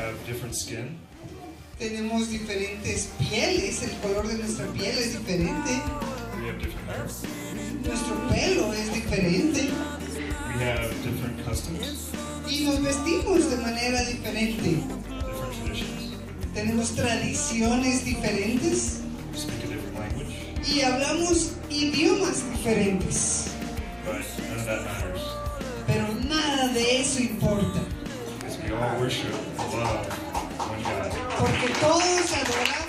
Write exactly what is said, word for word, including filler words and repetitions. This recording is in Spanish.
have different skin. Tenemos diferentes pieles, el color de nuestra piel es diferente. We have different hair. Nuestro pelo es diferente. We have different customs, Y nos vestimos de manera diferente. different traditions. Tenemos tradiciones diferentes. We speak a different language. Y hablamos idiomas diferentes. But none of that matters. Pero nada de eso importa. Because we all worship and love one God. Porque todos adoramos